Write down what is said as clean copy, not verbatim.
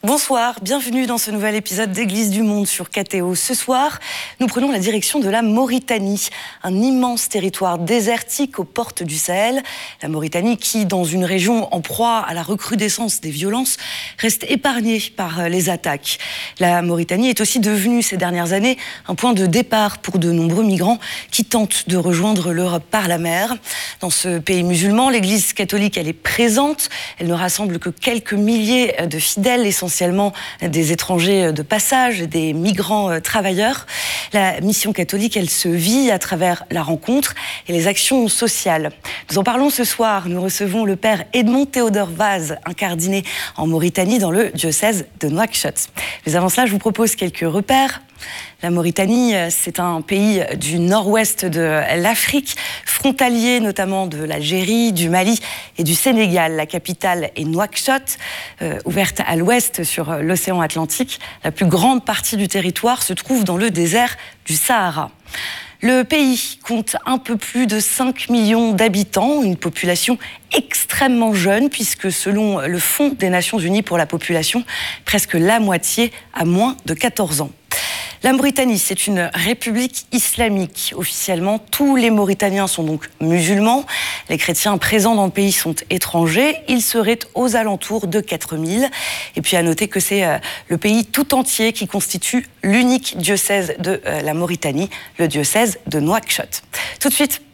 Bonsoir, bienvenue dans ce nouvel épisode d'Église du Monde sur KTO. Ce soir, nous prenons la direction de la Mauritanie, un immense territoire désertique aux portes du Sahel. La Mauritanie qui, dans une région en proie à la recrudescence des violences, reste épargnée par les attaques. La Mauritanie est aussi devenue ces dernières années un point de départ pour de nombreux migrants qui tentent de rejoindre l'Europe par la mer. Dans ce pays musulman, l'Église catholique, elle est présente. Elle ne rassemble que quelques milliers de fidèles, essentiellement des étrangers de passage, des migrants travailleurs. La mission catholique, elle se vit à travers la rencontre et les actions sociales. Nous en parlons ce soir. Nous recevons le père Edmond Théodore Vaz, incardiné en Mauritanie dans le diocèse de Nouakchott. Mais avant cela, je vous propose quelques repères. La Mauritanie, c'est un pays du nord-ouest de l'Afrique, frontalier notamment de l'Algérie, du Mali et du Sénégal. La capitale est Nouakchott, ouverte à l'ouest sur l'océan Atlantique. La plus grande partie du territoire se trouve dans le désert du Sahara. Le pays compte un peu plus de 5 millions d'habitants, une population extrêmement jeune, puisque selon le Fonds des Nations Unies pour la population, presque la moitié a moins de 14 ans. La Mauritanie, c'est une république islamique. Officiellement, tous les Mauritaniens sont donc musulmans. Les chrétiens présents dans le pays sont étrangers. Ils seraient aux alentours de 4000. Et puis à noter que c'est le pays tout entier qui constitue l'unique diocèse de la Mauritanie, le diocèse de Nouakchott. Tout de suite,